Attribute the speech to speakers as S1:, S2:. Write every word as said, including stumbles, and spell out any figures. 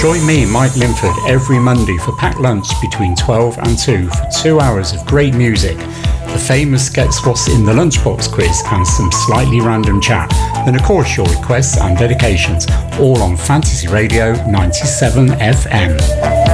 S1: Join me, Mike Linford, every Monday for packed lunch between twelve and two for two hours of great music, the famous Guess What's in the Lunchbox quiz and some slightly random chat. Then of course your requests and dedications, all on Fantasy Radio ninety-seven F M.